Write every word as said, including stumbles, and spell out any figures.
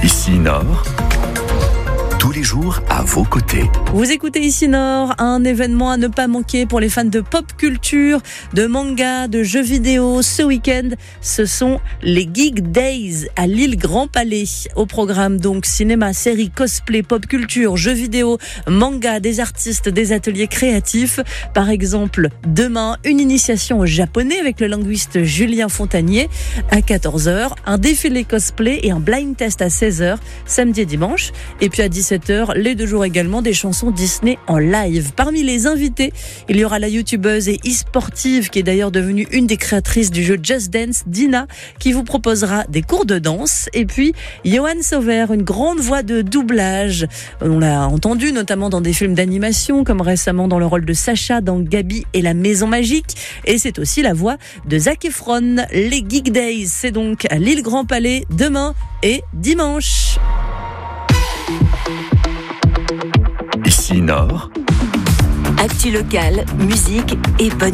Ici Nord, tous les jours à vos côtés. Vous écoutez Ici Nord, un événement à ne pas manquer pour les fans de pop culture, de manga, de jeux vidéo. Ce week-end, ce sont les Geek Days à Lille Grand Palais. Au programme donc cinéma, séries, cosplay, pop culture, jeux vidéo, manga, des artistes, des ateliers créatifs. Par exemple, demain, une initiation au japonais avec le linguiste Julien Fontanier à quatorze heures, un défilé cosplay et un blind test à seize heures, samedi et dimanche. Et puis à dix-sept heures, les deux jours également, des chansons Disney en live. Parmi les invités, il y aura la youtubeuse et e-sportive qui est d'ailleurs devenue une des créatrices du jeu Just Dance, Dina, qui vous proposera des cours de danse. Et puis, Johan Sauver, une grande voix de doublage. On l'a entendu notamment dans des films d'animation, comme récemment dans le rôle de Sacha dans Gabi et la Maison Magique. Et c'est aussi la voix de Zac Efron. Les Geek Days, c'est donc à Lille Grand Palais demain et dimanche. Ici Nord, actu locale, musique et bonne